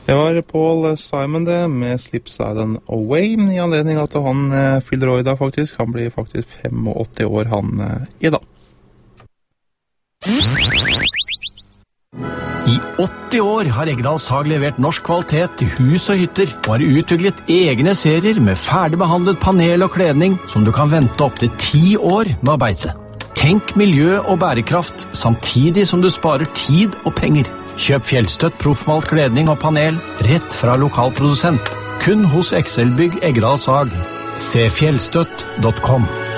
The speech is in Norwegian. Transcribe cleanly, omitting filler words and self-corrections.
Det var Paul Simon det, med Slip Silent Away, i anledning at han fyller år i dag faktisk. Han blir faktisk 85 år han i dag. I 80 år har Eggedal Sag levert norsk kvalitet til hus og hytter, og har utviklet egne serier med ferdigbehandlet panel og kledning som du kan vente opp til 10 år med å beise. Tenk miljø og bærekraft, samtidig som du sparer tid og penger. Kjøp Fjellstøtt proffmalt kledning og panel rett fra lokalprodusent. Kun hos Excel-bygg Eggedal Sag. Se fjellstøtt.com.